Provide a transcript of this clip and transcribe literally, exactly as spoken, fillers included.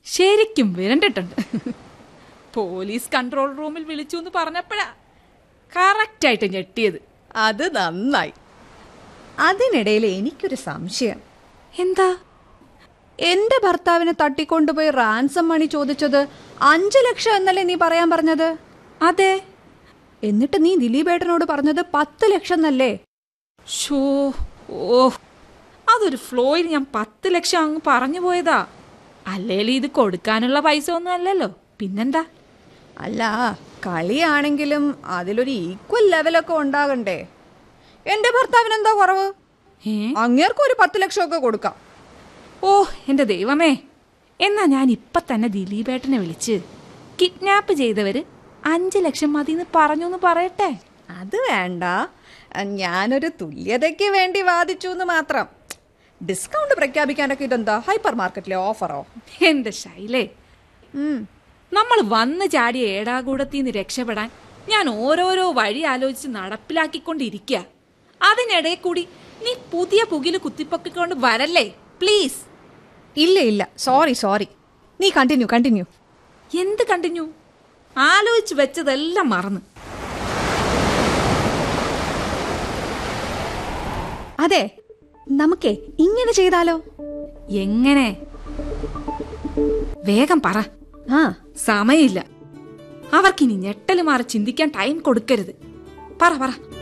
ശരിക്കും വിരണ്ടിട്ടുണ്ട്. Police control റൂമിൽ വിളിച്ചു എന്ന് പറഞ്ഞപ്പോഴാ കറക്റ്റായിട്ട് ഞെട്ടിയത്. അത് നന്നായി. അതിനിടയിൽ എനിക്കൊരു സംശയം. എന്താ? എന്റെ ഭർത്താവിനെ തട്ടിക്കൊണ്ടുപോയി റാൻസം മണി ചോദിച്ചത് അഞ്ചു ലക്ഷം എന്നല്ലേ നീ പറയാൻ പറഞ്ഞത്? അതെ. എന്നിട്ട് നീ ദിലീപേട്ടനോട് പറഞ്ഞത് പത്ത് ലക്ഷം എന്നല്ലേ? ഷോ ഓ അതൊരു ഫ്ലോയിൽ ഞാൻ പത്ത് ലക്ഷം അങ്ങ് പറഞ്ഞു പോയതാ. അല്ലേലും ഇത് കൊടുക്കാനുള്ള പൈസ ഒന്നും അല്ലല്ലോ, പിന്നെന്താ? അല്ല, കളിയാണെങ്കിലും അതിലൊരു ഈക്വൽ ലെവലൊക്കെ ഉണ്ടാകണ്ടേ? എന്റെ ഭർത്താവിന് എന്താ കുറവ്? അങ്ങേർക്കും ഒരു പത്ത് ലക്ഷം ഒക്കെ കൊടുക്കാം. ഓ എന്റെ ദൈവമേ, എന്നാ ഞാൻ ഇപ്പൊ തന്നെ ദിലീപേട്ടനെ വിളിച്ച് കിഡ്നാപ്പ് ചെയ്തവര് അഞ്ചു ലക്ഷം മതി എന്ന് പറഞ്ഞു എന്ന് പറയട്ടെ. അത് വേണ്ട, ഞാനൊരു തുല്യതയ്ക്ക് വേണ്ടി വാദിച്ചു എന്ന് മാത്രം. ഡിസ്കൗണ്ട് പ്രഖ്യാപിക്കാനൊക്കെ ഇതെന്താ ഹൈപ്പർ മാർക്കറ്റിലെ ഓഫറോ? എന്റെ ശൈലേ, നമ്മൾ വന്ന് ചാടിയ ഏടാകൂടത്തിന്ന് രക്ഷപ്പെടാൻ ഞാൻ ഓരോരോ വഴി ആലോചിച്ച് നടപ്പിലാക്കിക്കൊണ്ടിരിക്കുക. അതിനിടയിൽ കൂടി നീ പുതിയ പുകില് കുത്തിപ്പൊക്കിക്കൊണ്ട് വരല്ലേ പ്ലീസ്. ഇല്ല ഇല്ല, സോറി സോറി. നീ കണ്ടിന്യൂ കണ്ടിന്യൂ. എന്ത് കണ്ടിന്യൂ? ആലോചിച്ച് വെച്ചതെല്ലാം മറന്ന്. അതെ, നമുക്കേ ഇങ്ങനെ ചെയ്താലോ? എങ്ങനെ? വേഗം പറ. ആ സമയമില്ല. അവർക്കിനി ഞെട്ടല് മാറി ചിന്തിക്കാൻ ടൈം കൊടുക്കരുത്. പറ പറ.